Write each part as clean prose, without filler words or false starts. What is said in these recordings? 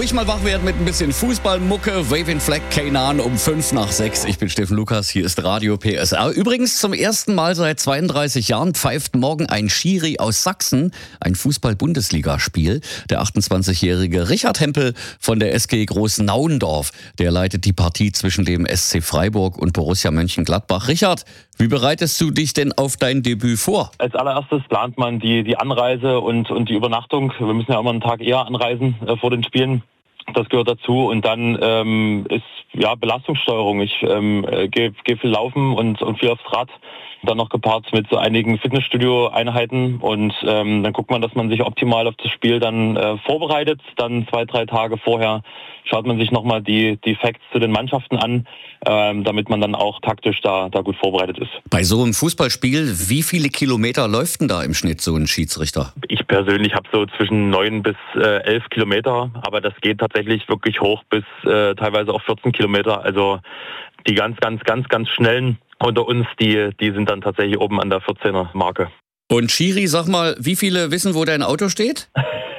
Ruhig mal wach werden mit ein bisschen Fußballmucke. Waving Flag Canaan um 5:05. Ich bin Steffen Lukas, hier ist Radio PSR. Übrigens zum ersten Mal seit 32 Jahren pfeift morgen ein Schiri aus Sachsen ein Fußball-Bundesligaspiel. Der 28-jährige Richard Hempel von der SG Groß-Nauendorf. Der leitet die Partie zwischen dem SC Freiburg und Borussia Mönchengladbach. Richard, wie bereitest du dich denn auf dein Debüt vor? Als allererstes plant man die Anreise und die Übernachtung. Wir müssen ja immer einen Tag eher anreisen vor den Spielen. Das gehört dazu. Und dann ist Belastungssteuerung. Ich gehe viel laufen und viel aufs Rad. Dann noch gepaart mit so einigen Fitnessstudio-Einheiten. Und dann guckt man, dass man sich optimal auf das Spiel dann vorbereitet. Dann 2-3 Tage vorher schaut man sich nochmal die Facts zu den Mannschaften an, damit man dann auch taktisch da gut vorbereitet ist. Bei so einem Fußballspiel, wie viele Kilometer läuft denn da im Schnitt so ein Schiedsrichter? Ich persönlich habe so zwischen 9 bis 11 Kilometer, aber das geht tatsächlich wirklich hoch bis teilweise auch 14 Kilometer. Also die ganz schnellen unter uns, die sind dann tatsächlich oben an der 14er Marke. Und Schiri, sag mal, wie viele wissen, wo dein Auto steht?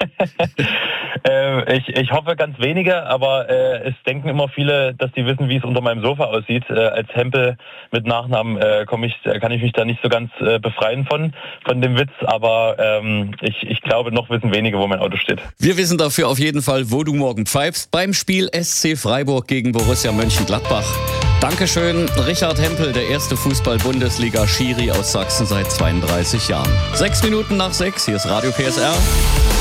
Ich hoffe ganz wenige, aber es denken immer viele, dass die wissen, wie es unter meinem Sofa aussieht. Als Hempel mit Nachnamen kann ich mich da nicht so ganz befreien von dem Witz, aber ich glaube, noch wissen wenige, wo mein Auto steht. Wir wissen dafür auf jeden Fall, wo du morgen pfeifst beim Spiel SC Freiburg gegen Borussia Mönchengladbach. Dankeschön, Richard Hempel, der erste Fußball-Bundesliga-Schiri aus Sachsen seit 32 Jahren. 6 Minuten nach 6, hier ist Radio PSR.